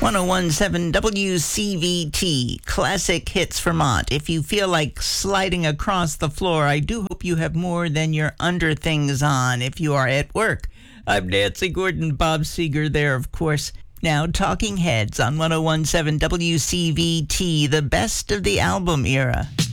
1017 WCVT, Classic Hits Vermont. If you feel like sliding across the floor, I do hope you have more than your under things on if you are at work. I'm Nancy Gordon, Bob Seger there, of course. Now, Talking Heads on 1017 WCVT, the best of the album era.